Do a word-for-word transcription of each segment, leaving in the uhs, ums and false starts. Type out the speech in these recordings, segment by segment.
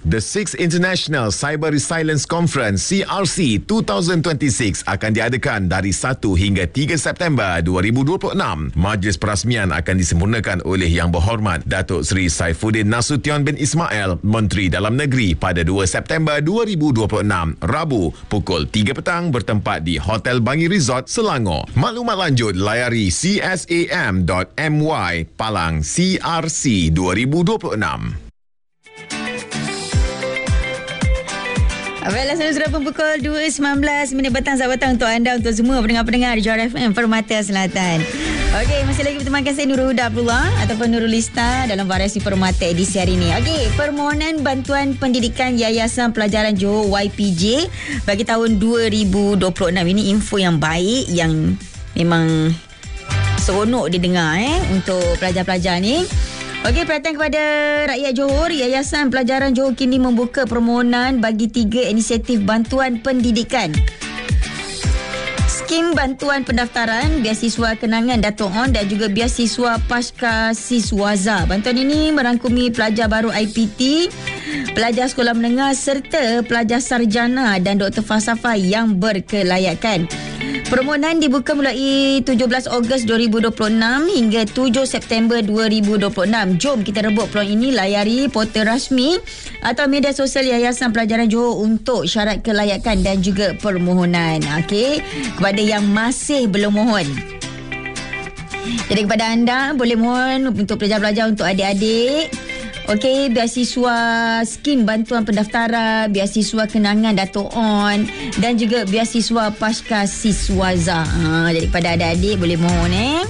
The Sixth International Cyber Resilience Conference C R C dua ribu dua puluh enam akan diadakan dari satu hingga tiga September dua ribu dua puluh enam. Majlis perasmian akan disempurnakan oleh Yang Berhormat Datuk Seri Saifuddin Nasution bin Ismail, Menteri Dalam Negeri, pada dua September dua ribu dua puluh enam, Rabu, pukul tiga petang, bertempat di Hotel Bangi Resort, Selangor. Maklumat lanjut layari c s a m dot m y palang C R C dua ribu dua puluh enam. Baiklah, sudah pun pukul dua sembilan belas minit petang, sahabat petang untuk anda, untuk semua pendengar-pendengar di Johor F M Permata Selatan. Okey, masih lagi berterima kasih Nurul Huda Abdullah ataupun Nurul Lista dalam variasi Permata edisi hari ini. Okey, permohonan bantuan pendidikan Yayasan Pelajaran Johor Y P J bagi tahun dua ribu dua puluh enam. Ini info yang baik, yang memang seronok didengar eh untuk pelajar-pelajar ni. Okey, perhatian kepada rakyat Johor, Yayasan Pelajaran Johor kini membuka permohonan bagi tiga inisiatif bantuan pendidikan. Skim bantuan pendaftaran, beasiswa kenangan Dato' On dan juga beasiswa Pasca Siswaza. Bantuan ini merangkumi pelajar baru I P T, pelajar sekolah menengah serta pelajar sarjana dan doktor falsafah yang berkelayakan. Permohonan dibuka mulai tujuh belas Ogos dua ribu dua puluh enam hingga tujuh September dua ribu dua puluh enam. Jom kita rebut peluang ini, layari portal rasmi atau media sosial Yayasan Pelajaran Johor untuk syarat kelayakan dan juga permohonan. Okey, kepada yang masih belum mohon. Jadi kepada anda, boleh mohon untuk pelajar-pelajar, untuk adik-adik. Okey, beasiswa skim bantuan pendaftaran, beasiswa kenangan Dato' On dan juga beasiswa Pasca Siswaza. Ha, jadi pada adik-adik boleh mohon eh.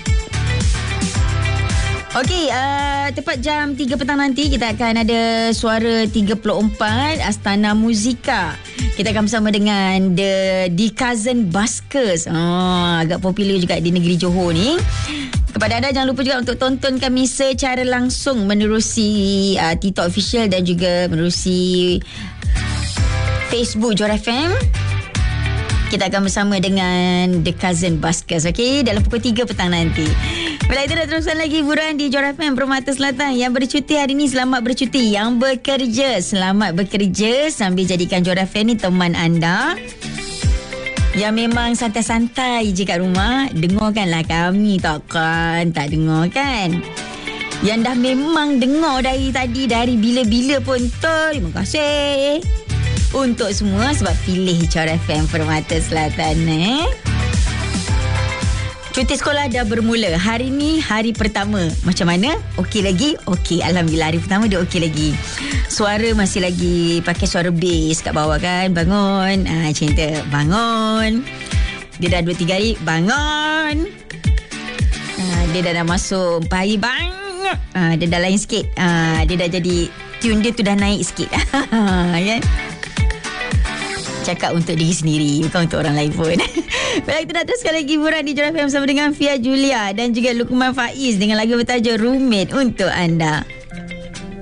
Okey, uh, tepat jam tiga petang nanti kita akan ada Suara tiga puluh empat Astana Muzika. Kita akan bersama dengan The The Cousin Buskers. Oh, agak popular juga di negeri Johor ni. Kepada anda, jangan lupa juga untuk tonton kami secara langsung menerusi uh, TikTok Official dan juga menerusi Facebook Johor F M. Kita akan bersama dengan The Cousin Buskers, okey, dalam pukul tiga petang nanti. Bila itu dah teruskan lagi hiburan di Johor F M Permata Selatan. Yang bercuti hari ini, selamat bercuti. Yang bekerja, selamat bekerja sambil jadikan Johor F M ni teman anda. Yang memang santai-santai je kat rumah, dengarkanlah kami. Takkan tak dengar kan? Yang dah memang dengar dari tadi, dari bila-bila pun, terima kasih untuk semua sebab pilih Johor F M Permata Selatan eh. Cuti sekolah dah bermula. Hari ni hari pertama. Macam mana? Okey lagi? Okey, alhamdulillah hari pertama dia okey lagi. Suara masih lagi pakai suara bass kat bawah kan. Bangun. Ah, macam tu. Bangun. Dia dah dua tiga hari. Bangun. Ah, dia dah dah masuk empat hari. Bangun. Ah, dia dah lain sikit. Ah, dia dah jadi, tune dia tu dah naik sikit. Kan? Cakap untuk diri sendiri, bukan untuk orang lain pun. Baik, kita nak teruskan lagi hiburan di Johor F M bersama dengan Fia Julia dan juga Lukman Faiz dengan lagu bertajuk Roommate untuk anda.